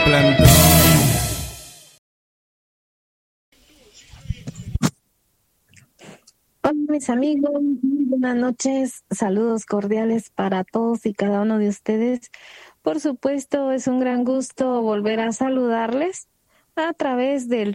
plantón. Hola mis amigos, muy buenas noches, saludos cordiales para todos y cada uno de ustedes. Por supuesto, es un gran gusto volver a saludarles a través del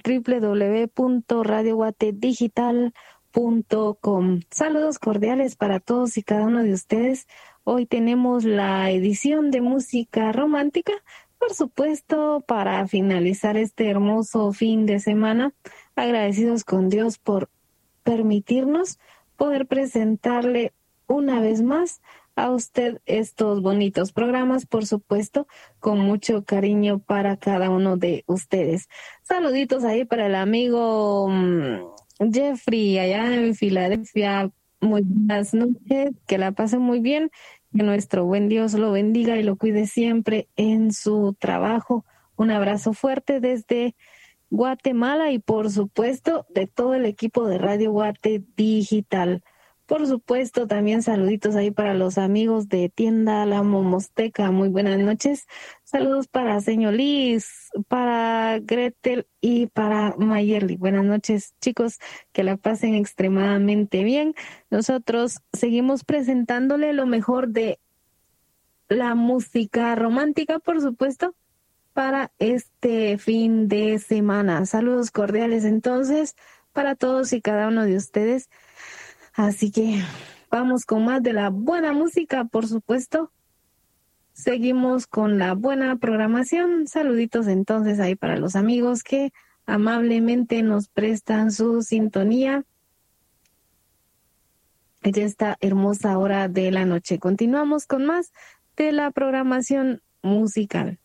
www.radioguatedigital.com. Saludos cordiales para todos y cada uno de ustedes. Hoy tenemos la edición de música romántica, por supuesto, para finalizar este hermoso fin de semana, agradecidos con Dios por permitirnos poder presentarle una vez más a usted estos bonitos programas, por supuesto, con mucho cariño para cada uno de ustedes. Saluditos ahí para el amigo Jeffrey allá en Filadelfia. Muy buenas noches, que la pasen muy bien, que nuestro buen Dios lo bendiga y lo cuide siempre en su trabajo. Un abrazo fuerte desde Guatemala y por supuesto de todo el equipo de Radio Guate Digital. Por supuesto, también saluditos ahí para los amigos de Tienda La Momosteca. Muy buenas noches. Saludos para señor Liz, para Gretel y para Mayerly. Buenas noches, chicos, que la pasen extremadamente bien. Nosotros seguimos presentándole lo mejor de la música romántica, por supuesto, para este fin de semana. Saludos cordiales entonces para todos y cada uno de ustedes. Así que vamos con más de la buena música, por supuesto. Seguimos con la buena programación. Saluditos entonces ahí para los amigos que amablemente nos prestan su sintonía en esta hermosa hora de la noche. Continuamos con más de la programación musical.